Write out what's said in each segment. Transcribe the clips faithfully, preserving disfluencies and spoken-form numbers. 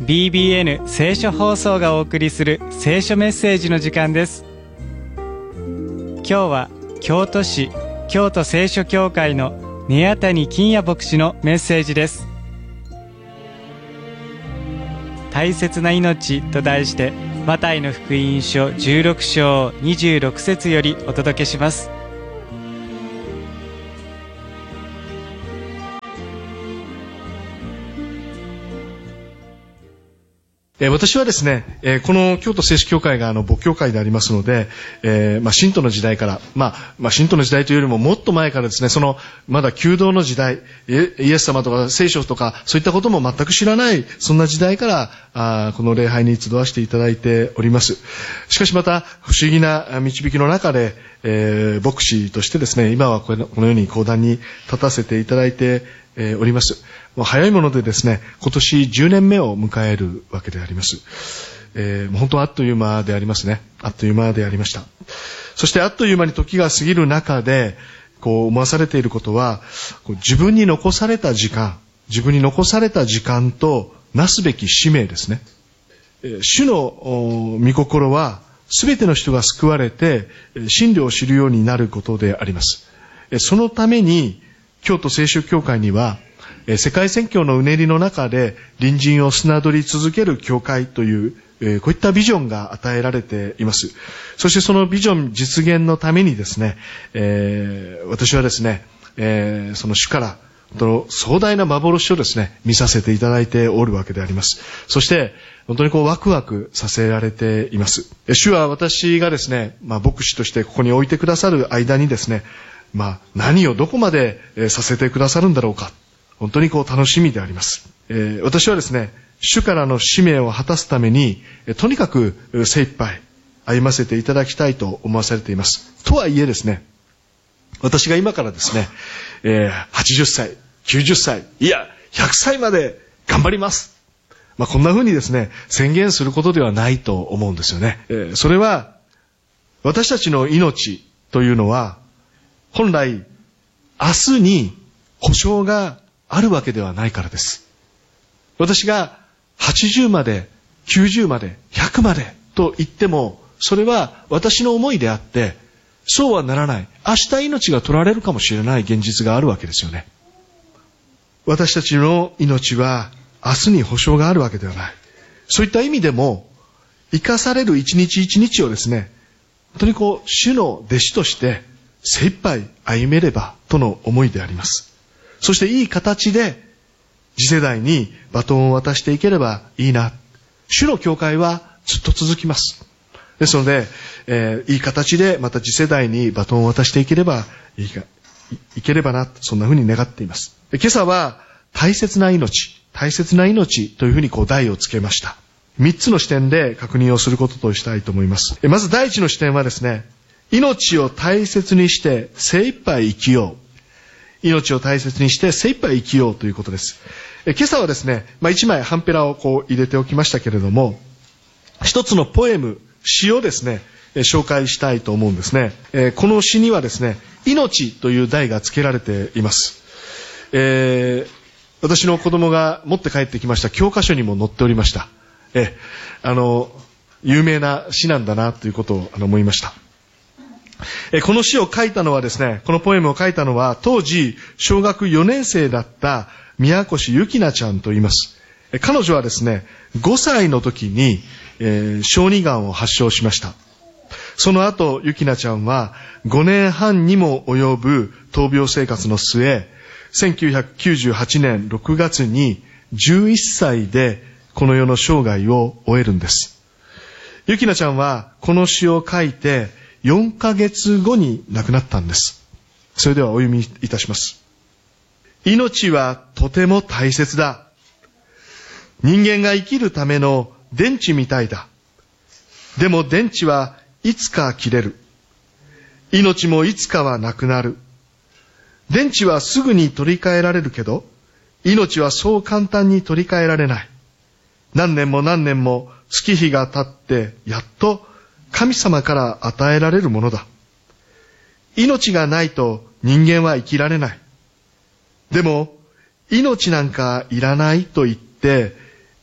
ビービーエヌ 聖書放送がお送りする聖書メッセージの時間です。今日は京都市京都聖書協会の根谷金也牧師のメッセージです。大切な命と題してマタイの福音書じゅうろく章にじゅうろく節よりお届けします。 えー、私はですね、えー、この京都聖書協会があの牧協会でありますので、えー、まあ、信徒の時代から、まあ、まあ、信徒の時代というよりももっと前からですね、その、まだ旧道の時代、イエス様とか聖書とか、そういったことも全く知らない、そんな時代から、あこの礼拝に集わせていただいております。しかしまた、不思議な導きの中で、えー、牧師としてですね、今はこのように講談に立たせていただいて、えー、おります。もう早いものでですね、今年じゅうねんめを迎えるわけであります。えー、もう本当はあっという間でありますね。あっという間でありました。そしてあっという間に時が過ぎる中で、こう思わされていることは、こう自分に残された時間、自分に残された時間となすべき使命ですね。えー、主の御心は、すべての人が救われて、真理を知るようになることであります。そのために、京都聖書協会には、世界宣教のうねりの中で隣人を砂取り続ける教会という、こういったビジョンが与えられています。そしてそのビジョン実現のためにですね、えー、私はですね、えー、その主から壮大な幻をですね、見させていただいておるわけであります。そして、本当にこうワクワクさせられています。主は私がですね、まあ牧師としてここに置いてくださる間にですね、まあ何をどこまでさせてくださるんだろうか。本当にこう楽しみであります。えー、私はですね、主からの使命を果たすために、とにかく精一杯歩ませていただきたいと思わされています。とはいえですね、私が今からですね、えー、はちじゅっさい、きゅうじゅっさい、いや、ひゃくさいまで頑張ります。まあ、こんな風にですね、宣言することではないと思うんですよね。えー、それは、私たちの命というのは、本来、明日に保証があるわけではないからです。私がはちじゅうまで、きゅうじゅうまで、ひゃくまでと言っても、それは私の思いであって、そうはならない。明日命が取られるかもしれない現実があるわけですよね。私たちの命は明日に保証があるわけではない。そういった意味でも、生かされる一日一日をですね、本当にこう、主の弟子として精一杯歩めればとの思いであります。そしていい形で次世代にバトンを渡していければいいな。主の教会はずっと続きます。ですので、えー、いい形でまた次世代にバトンを渡していければいいか、い, いければな、そんな風に願っています。今朝は大切な命、大切な命という風にこう題をつけました。三つの視点で確認をすることとしたいと思います。まず第一の視点はですね、命を大切にして精一杯生きよう。命を大切にして精一杯生きようということです。え今朝はですね、まあ、一枚ハンペラをこう入れておきましたけれども、一つのポエム、詩をですね、え紹介したいと思うんですね。えこの詩にはですね、命という題が付けられています。えー、私の子供が持って帰ってきました教科書にも載っておりました。え、あの、有名な詩なんだなということをあの思いました。この詩を書いたのはですね、このポエムを書いたのは、当時、小学よねん生だった宮越ゆきなちゃんと言います。彼女はですね、ごさいの時に、えー、小児がんを発症しました。その後、ゆきなちゃんはごねんはんにも及ぶ闘病生活の末、せんきゅうひゃくきゅうじゅうはちねんろくがつにじゅういっさいでこの世の生涯を終えるんです。ゆきなちゃんはこの詩を書いて、よんかげつごに亡くなったんです。それではお読みいたします。命はとても大切だ。人間が生きるための電池みたいだ。でも電池はいつか切れる。命もいつかはなくなる。電池はすぐに取り替えられるけど、命はそう簡単に取り替えられない。何年も何年も月日が経ってやっと神様から与えられるものだ。命がないと人間は生きられない。でも、命なんかいらないと言って、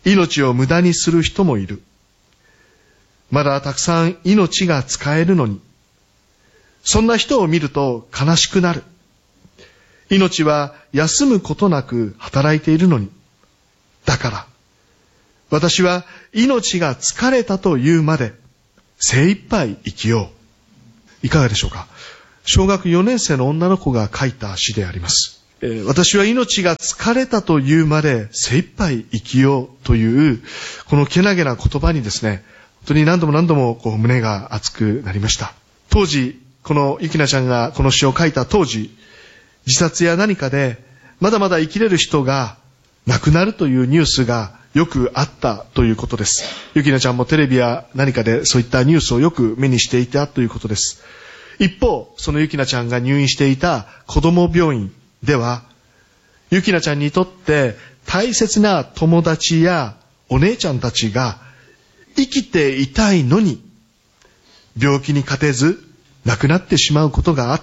命を無駄にする人もいる。まだたくさん命が使えるのに、そんな人を見ると悲しくなる。命は休むことなく働いているのに。だから、私は命が疲れたというまで精一杯生きよう。いかがでしょうか。小学よねん生の女の子が書いた詩であります。えー、私は命が疲れたというまで精一杯生きようという、このけなげな言葉にですね、本当に何度も何度もこう胸が熱くなりました。当時、このゆきなちゃんがこの詩を書いた当時、自殺や何かでまだまだ生きれる人が亡くなるというニュースがよくあったということです。ゆきなちゃんもテレビや何かでそういったニュースをよく目にしていたということです。一方、そのゆきなちゃんが入院していた子ども病院では、ゆきなちゃんにとって大切な友達やお姉ちゃんたちが生きていたいのに、病気に勝てず亡くなってしまうことがあって、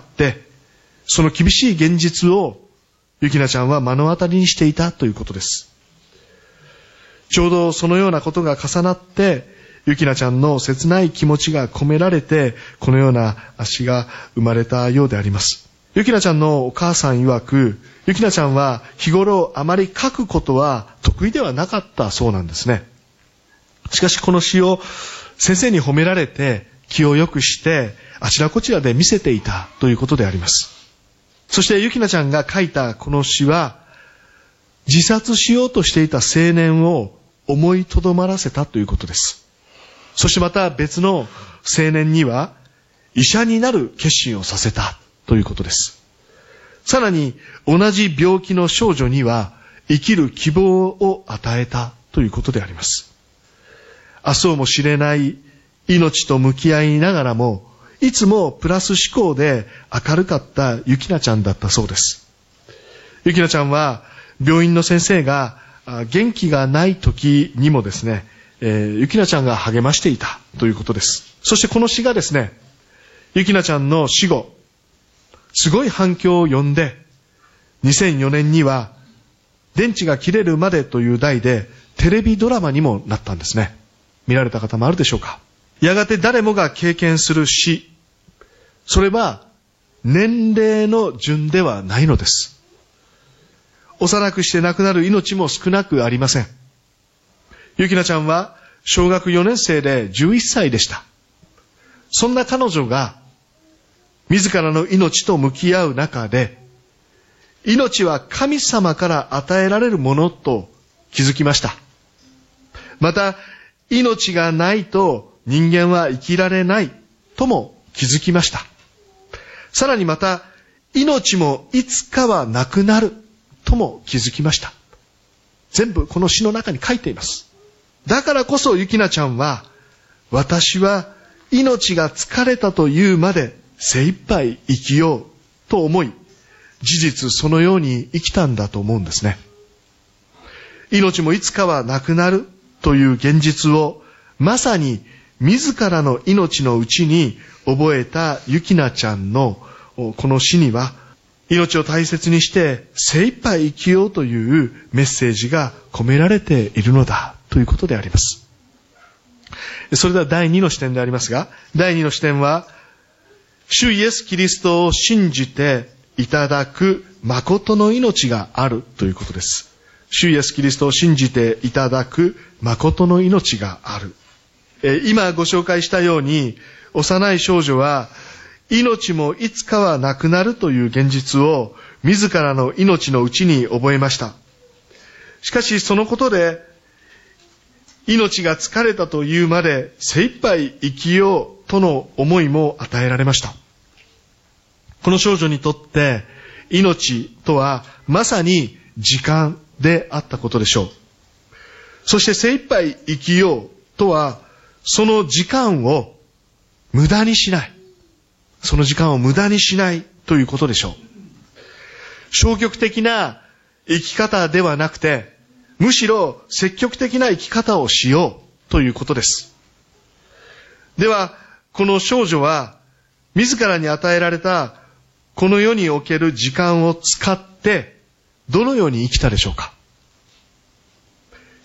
その厳しい現実をゆきなちゃんは目の当たりにしていたということです。ちょうどそのようなことが重なって、ゆきなちゃんの切ない気持ちが込められて、このような詩が生まれたようであります。ゆきなちゃんのお母さん曰く、ゆきなちゃんは日頃あまり書くことは得意ではなかったそうなんですね。しかしこの詩を先生に褒められて気を良くしてあちらこちらで見せていたということであります。そしてゆきなちゃんが書いたこの詩は、自殺しようとしていた青年を思いとどまらせたということです。そしてまた別の青年には医者になる決心をさせたということです。さらに同じ病気の少女には生きる希望を与えたということであります。明日をも知れない命と向き合いながらも、いつもプラス思考で明るかったゆきなちゃんだったそうです。ゆきなちゃんは病院の先生が元気がない時にもですね、えー、ゆきなちゃんが励ましていたということです。そしてこの詩がですね、ゆきなちゃんの死後、すごい反響を呼んで、にせんよねんには電池が切れるまでという題でテレビドラマにもなったんですね。見られた方もあるでしょうか。やがて誰もが経験する死、それは年齢の順ではないのです。幼くして亡くなる命も少なくありません。ゆきなちゃんは小学よねん生でじゅういっさいでした。そんな彼女が自らの命と向き合う中で、命は神様から与えられるものと気づきました。また、命がないと人間は生きられないとも気づきました。さらにまた、命もいつかはなくなるとも気づきました。全部この詩の中に書いています。だからこそゆきなちゃんは、私は命が疲れたというまで精一杯生きようと思い、事実そのように生きたんだと思うんですね。命もいつかはなくなるという現実をまさに自らの命のうちに覚えたゆきなちゃんのこの詩には、命を大切にして精一杯生きようというメッセージが込められているのだということであります。それではだいにの視点でありますが、だいにの視点は、主イエスキリストを信じていただく誠の命があるということです。主イエスキリストを信じていただく誠の命がある。え今ご紹介したように、幼い少女は命もいつかはなくなるという現実を自らの命のうちに覚えました。しかしそのことで命が疲れたというまで精一杯生きようとの思いも与えられました。この少女にとって命とはまさに時間であったことでしょう。そして精一杯生きようとは、その時間を無駄にしない。その時間を無駄にしないということでしょう。消極的な生き方ではなくて、むしろ積極的な生き方をしようということです。では、この少女は自らに与えられたこの世における時間を使ってどのように生きたでしょうか。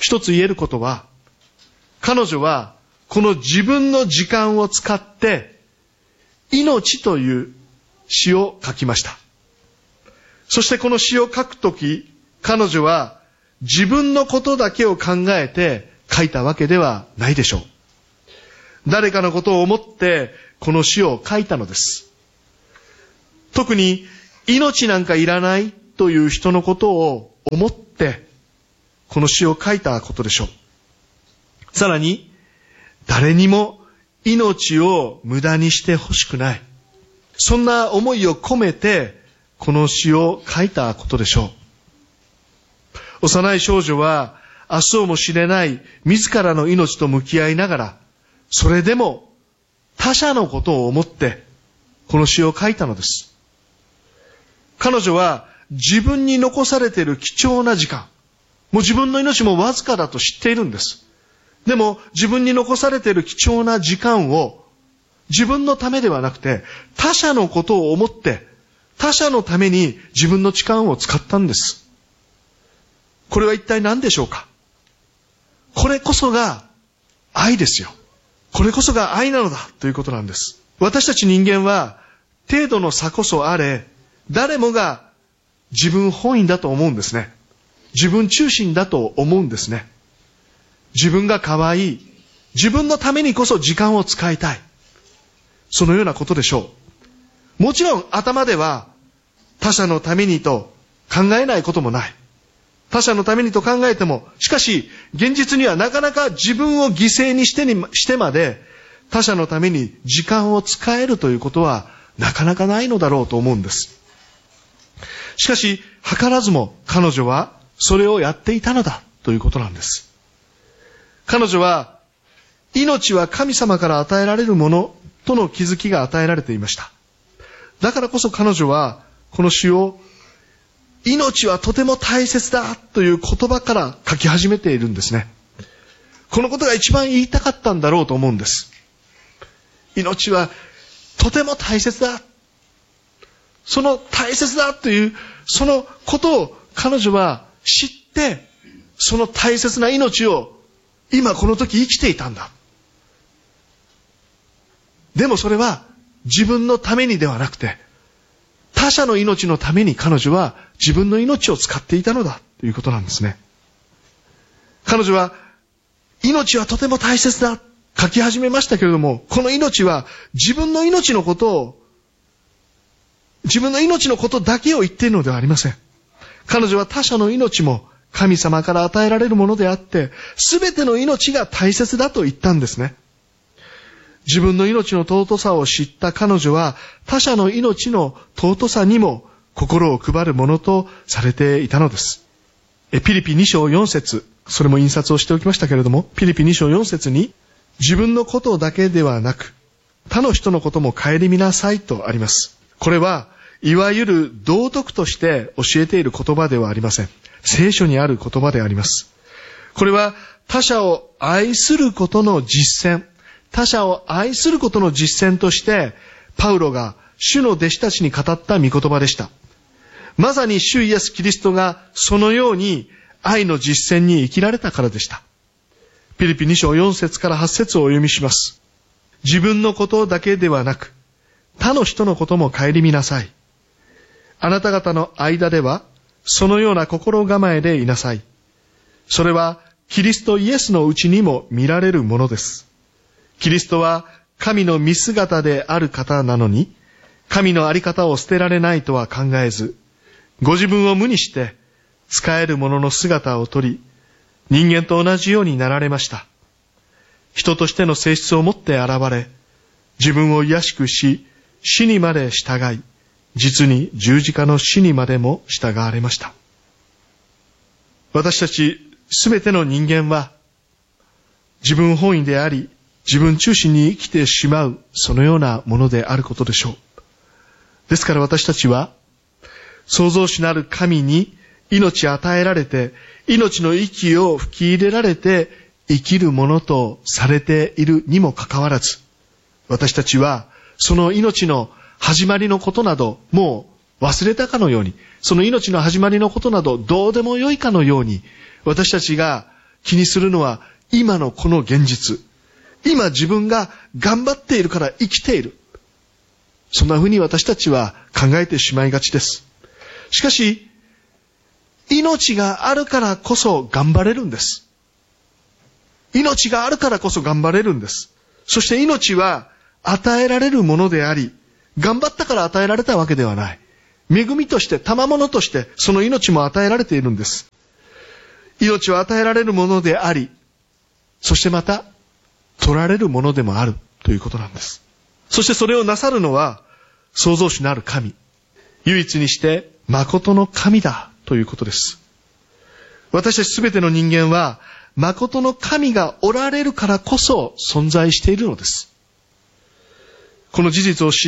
一つ言えることは、彼女はこの自分の時間を使って、命という詩を書きました。そしてこの詩を書くとき、彼女は自分のことだけを考えて書いたわけではないでしょう。誰かのことを思ってこの詩を書いたのです。特に命なんかいらないという人のことを思ってこの詩を書いたことでしょう。さらに誰にも命を無駄にしてほしくない。そんな思いを込めてこの詩を書いたことでしょう。幼い少女は明日をも知れない自らの命と向き合いながら、それでも他者のことを思ってこの詩を書いたのです。彼女は自分に残されている貴重な時間、もう自分の命もわずかだと知っているんです。でも自分に残されている貴重な時間を自分のためではなくて他者のことを思って他者のために自分の時間を使ったんです。これは一体何でしょうか。これこそが愛ですよ。これこそが愛なのだということなんです。私たち人間は程度の差こそあれ、誰もが自分本位だと思うんですね。自分中心だと思うんですね。自分が可愛い、自分のためにこそ時間を使いたい、そのようなことでしょう。もちろん頭では他者のためにと考えないこともない。他者のためにと考えても、しかし現実にはなかなか自分を犠牲にしてにしてまで他者のために時間を使えるということはなかなかないのだろうと思うんです。しかし図らずも彼女はそれをやっていたのだということなんです。彼女は命は神様から与えられるものとの気づきが与えられていました。だからこそ彼女はこの詩を命はとても大切だという言葉から書き始めているんですね。このことが一番言いたかったんだろうと思うんです。命はとても大切だ。その大切だというそのことを彼女は知って、その大切な命を今この時生きていたんだ。でもそれは自分のためにではなくて、他者の命のために彼女は自分の命を使っていたのだということなんですね。彼女は命はとても大切だ書き始めましたけれども、この命は自分の命のことを自分の命のことだけを言っているのではありません。彼女は他者の命も神様から与えられるものであって、すべての命が大切だと言ったんですね。自分の命の尊さを知った彼女は他者の命の尊さにも心を配るものとされていたのです。えピリピに章よん節、それも印刷をしておきましたけれども、ピリピに章よん節に自分のことだけではなく他の人のことも顧みなさいとあります。これはいわゆる道徳として教えている言葉ではありません。聖書にある言葉であります。これは他者を愛することの実践、他者を愛することの実践としてパウロが主の弟子たちに語った御言葉でした。まさに主イエス・キリストがそのように愛の実践に生きられたからでした。ピリピに章よん節からはち節をお読みします。自分のことだけではなく他の人のことも顧みなさい。あなた方の間ではそのような心構えでいなさい。それはキリストイエスのうちにも見られるものです。キリストは神の見姿である方なのに、神のあり方を捨てられないとは考えず、ご自分を無にして使えるものの姿をとり、人間と同じようになられました。人としての性質を持って現れ、自分を卑しくし、死にまで従い、実に十字架の死にまでも従われました。私たちすべての人間は、自分本位であり、自分中心に生きてしまう、そのようなものであることでしょう。ですから私たちは、創造主なる神に命与えられて、命の息を吹き入れられて生きるものとされているにもかかわらず、私たちはその命の始まりのことなどもう忘れたかのように、その命の始まりのことなどどうでもよいかのように、私たちが気にするのは今のこの現実。今自分が頑張っているから生きている。そんな風に私たちは考えてしまいがちです。しかし、命があるからこそ頑張れるんです。命があるからこそ頑張れるんです。そして命は与えられるものであり、頑張ったから与えられたわけではない。恵みとして、賜物として、その命も与えられているんです。命は与えられるものであり、そしてまた、取られるものでもあるということなんです。そしてそれをなさるのは、創造主なる神。唯一にして、誠の神だということです。私たちすべての人間は、誠の神がおられるからこそ存在しているのです。この事実を知って、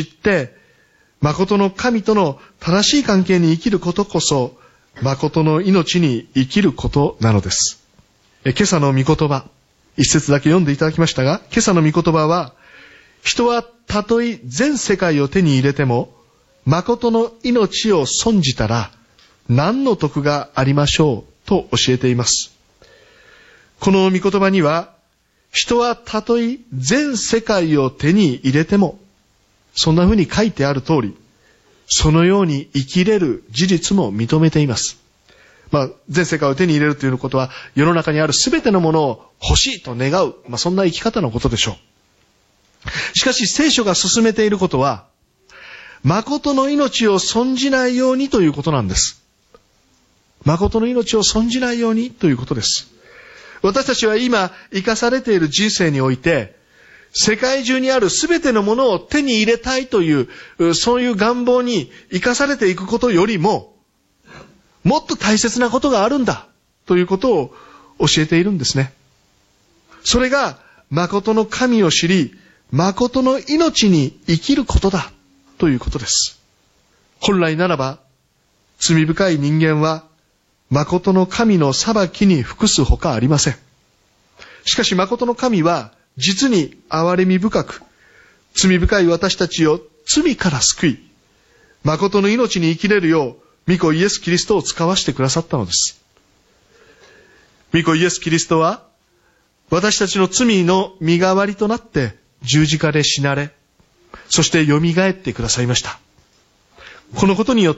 誠の神との正しい関係に生きることこそ、誠の命に生きることなのです。え今朝の御言葉、一節だけ読んでいただきましたが、今朝の御言葉は、人はたとえ全世界を手に入れても、誠の命を損じたら、何の得がありましょうと教えています。この御言葉には、人はたとえ全世界を手に入れても、そんな風に書いてある通り、そのように生きれる事実も認めています。まあ、全世界を手に入れるということは、世の中にあるすべてのものを欲しいと願う、まあ、そんな生き方のことでしょう。しかし、聖書が進めていることは、誠の命を損じないようにということなんです。誠の命を損じないようにということです。私たちは今、生かされている人生において、世界中にあるすべてのものを手に入れたいという、そういう願望に生かされていくことよりも、もっと大切なことがあるんだということを教えているんですね。それが、誠の神を知り、誠の命に生きることだということです。本来ならば、罪深い人間は、誠の神の裁きに服すほかありません。しかし誠の神は、実に憐れみ深く、罪深い私たちを罪から救い、誠の命に生きれるよう、御子イエス・キリストを使わしてくださったのです。御子イエス・キリストは、私たちの罪の身代わりとなって十字架で死なれ、そして蘇ってくださいました。このことによって、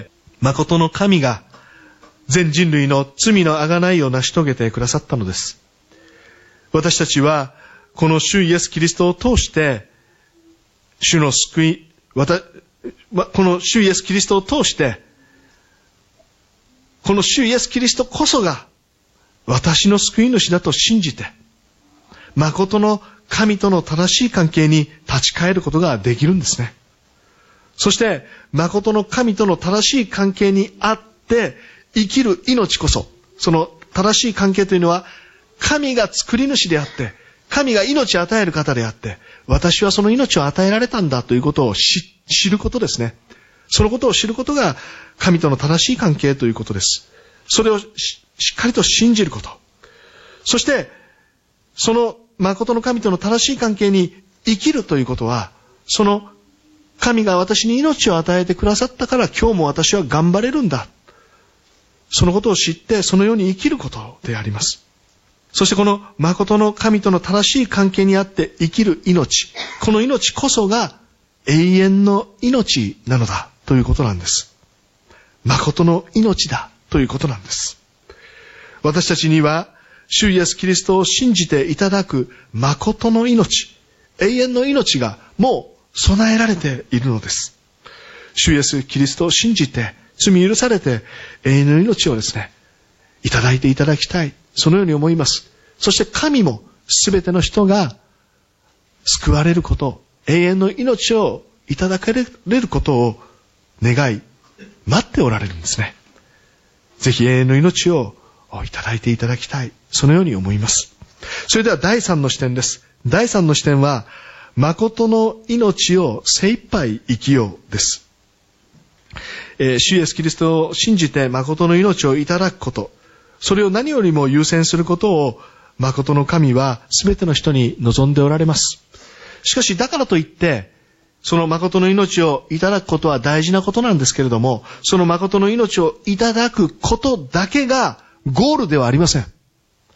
誠の神が全人類の罪の贖いを成し遂げてくださったのです。私たちは、この主イエス・キリストを通して、主の救い、わた、この主イエス・キリストを通して、この主イエス・キリストこそが、私の救い主だと信じて、誠の神との正しい関係に立ち返ることができるんですね。そして、誠の神との正しい関係にあって、生きる命こそ、その正しい関係というのは、神が作り主であって、神が命を与える方であって、私はその命を与えられたんだということを知ることですね。そのことを知ることが神との正しい関係ということです。それを し, しっかりと信じること。そして、その誠の神との正しい関係に生きるということは、その神が私に命を与えてくださったから今日も私は頑張れるんだ。そのことを知ってそのように生きることであります。そしてこの誠の神との正しい関係にあって生きる命、この命こそが永遠の命なのだということなんです。誠の命だということなんです。私たちには主イエスキリストを信じていただく誠の命、永遠の命がもう備えられているのです。主イエスキリストを信じて罪許されて永遠の命をですね、いただいていただきたい。そのように思います。そして神もすべての人が救われること、永遠の命をいただけれることを願い、待っておられるんですね。ぜひ永遠の命をいただいていただきたい。そのように思います。それでは第三の視点です。第三の視点は、誠の命を精一杯生きようです。えー、主イエスキリストを信じて誠の命をいただくこと、それを何よりも優先することを誠の神はすべての人に望んでおられます。しかしだからといってその誠の命をいただくことは大事なことなんですけれども、その誠の命をいただくことだけがゴールではありません。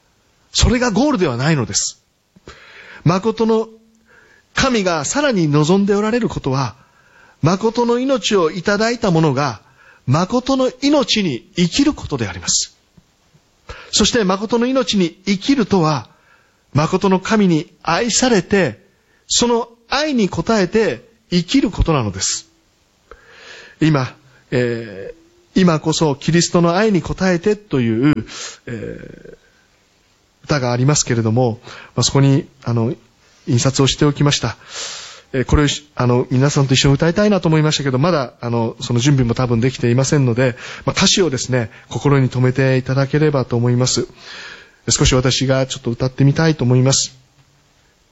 それがゴールではないのです。誠の神がさらに望んでおられることは、誠の命をいただいた者が、誠の命に生きることであります。そして誠の命に生きるとは、誠の神に愛されて、その愛に応えて生きることなのです。今、えー、今こそキリストの愛に応えてという、えー、歌がありますけれども、まあ、そこにあの印刷をしておきました。えー、これをあの皆さんと一緒に歌いたいなと思いましたけど、まだあのその準備も多分できていませんので、まあ、歌詞をですね心に留めていただければと思います。少し私がちょっと歌ってみたいと思います。